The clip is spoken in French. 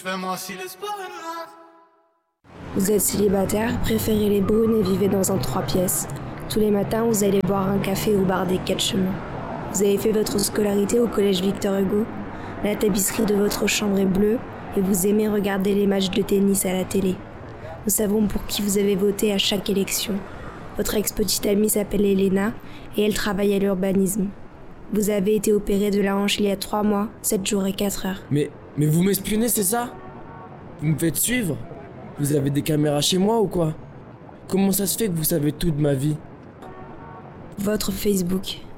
fais-moi si l'espoir est noir. Vous êtes célibataire, préférez les brunes et vivez dans un 3 pièces. Tous les matins, vous allez boire un café au bar des 4 chemins. Vous avez fait votre scolarité au collège Victor Hugo. La tapisserie de votre chambre est bleue et vous aimez regarder les matchs de tennis à la télé. Nous savons pour qui vous avez voté à chaque élection. Votre ex-petite amie s'appelle Elena et elle travaille à l'urbanisme. Vous avez été opéré de la hanche il y a 3 mois, 7 jours et 4 heures. Mais vous m'espionnez, c'est ça? Vous me faites suivre? Vous avez des caméras chez moi ou quoi? Comment ça se fait que vous savez tout de ma vie? Votre Facebook.